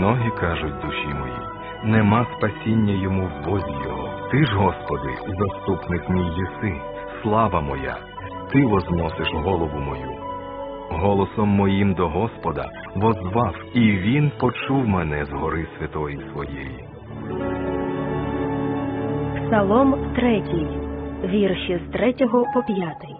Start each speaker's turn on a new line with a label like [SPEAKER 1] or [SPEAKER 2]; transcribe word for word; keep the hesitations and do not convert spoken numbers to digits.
[SPEAKER 1] Многі кажуть душі моїй, нема спасіння йому в Бозі його. Ти ж, Господи, заступник мій єси, слава моя, Ти возносиш голову мою. Голосом моїм до Господа воззвав, і Він почув мене з гори святої своєї.
[SPEAKER 2] Псалом третій, вірші з третього по п'ятий.